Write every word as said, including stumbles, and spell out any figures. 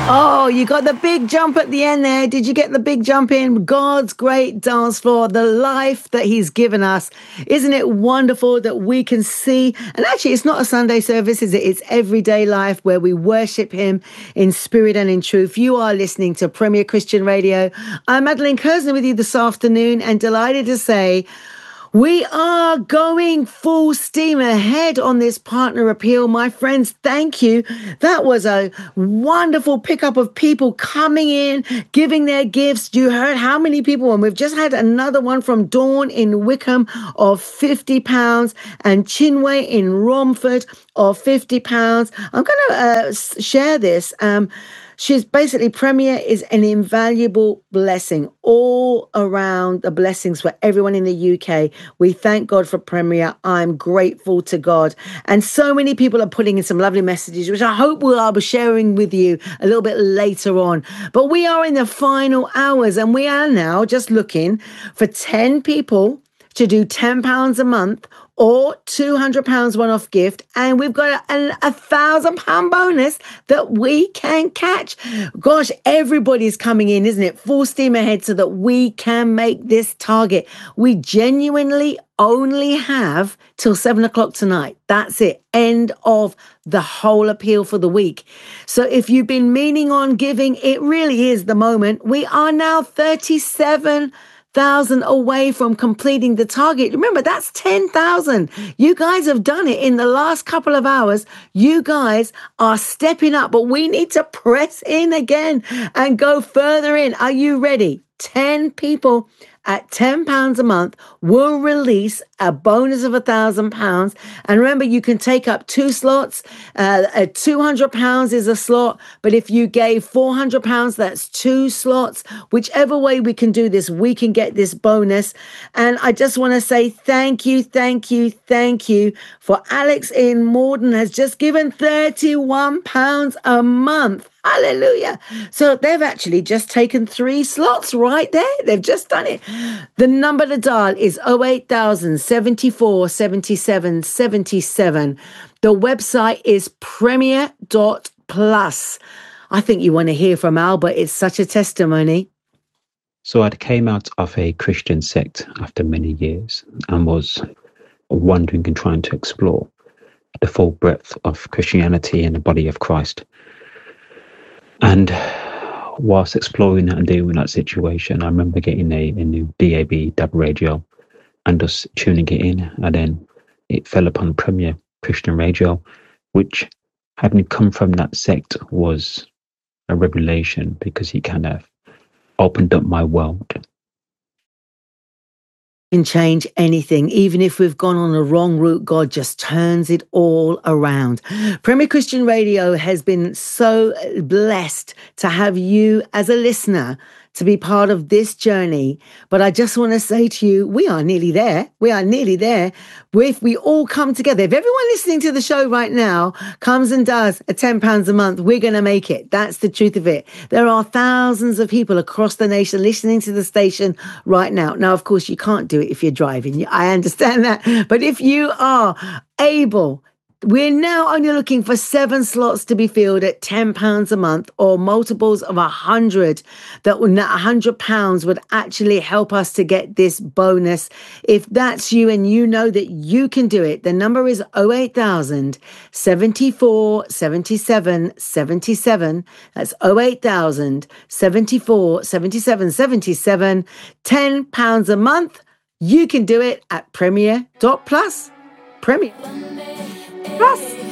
Oh, you got the big jump at the end there. Did you get the big jump in? God's great dance floor, the life that he's given us. Isn't it wonderful that we can see? And actually, it's not a Sunday service, is it? It's everyday life where we worship him in spirit and in truth. You are listening to Premier Christian Radio. I'm Madeline Kersner with you this afternoon and delighted to say, we are going full steam ahead on this partner appeal. My friends, thank you. That was a wonderful pickup of people coming in, giving their gifts. You heard how many people, and we've just had another one from Dawn in Wickham of fifty pounds and Chinwe in Romford of fifty pounds. I'm going to uh, share this. Um, She's basically, Premier is an invaluable blessing all around, the blessings for everyone in the U K. We thank God for Premier. I'm grateful to God. And so many people are putting in some lovely messages, which I hope we'll be sharing with you a little bit later on. But we are in the final hours and we are now just looking for ten people to do ten pounds a month or two hundred pounds one-off gift. And we've got a, a thousand pound bonus that we can catch. Gosh, everybody's coming in, isn't it? Full steam ahead so that we can make this target. We genuinely only have till seven o'clock tonight. That's it. End of the whole appeal for the week. So if you've been meaning on giving, it really is the moment. We are now thirty-seven thousand away from completing the target. Remember, that's ten thousand. You guys have done it in the last couple of hours. You guys are stepping up, but we need to press in again and go further in. Are you ready? ten people at ten pounds a month will release a bonus of one thousand pounds. And remember, you can take up two slots. Uh, uh, two hundred pounds is a slot. But if you gave four hundred pounds, that's two slots. Whichever way we can do this, we can get this bonus. And I just want to say thank you, thank you, thank you for Alex in Morden has just given thirty-one pounds a month. Hallelujah. So they've actually just taken three slots right there. They've just done it. The number to dial is oh eight thousand, seventy-four, seventy-seven, seventy-seven. The website is premier dot plus. I think you want to hear from Albert. It's such a testimony. So I came out of a Christian sect after many years and was wondering and trying to explore the full breadth of Christianity and the body of Christ. And whilst exploring and dealing with that situation, I remember getting a, a new D A B D A B radio and just tuning it in. And then it fell upon Premier Christian Radio, which, having come from that sect, was a revelation because he kind of opened up my world. Can change anything. Even if we've gone on a wrong route, God just turns it all around. Premier Christian Radio has been so blessed to have you as a listener to be part of this journey. But I just want to say to you, we are nearly there. We are nearly there. If we all come together, if everyone listening to the show right now comes and does a ten pounds a month, we're going to make it. That's the truth of it. There are thousands of people across the nation listening to the station right now. Now, of course, you can't do it if you're driving. I understand that. But if you are able, we're now only looking for seven slots to be filled at ten pounds a month or multiples of one hundred. That one hundred pounds would actually help us to get this bonus. If that's you and you know that you can do it, the number is oh eight thousand, seventy-four, seventy-seven, seventy-seven. That's oh eight thousand, seventy-four, seventy-seven, seventy-seven. ten pounds a month. You can do it at premier dot plus. Premier. Plus.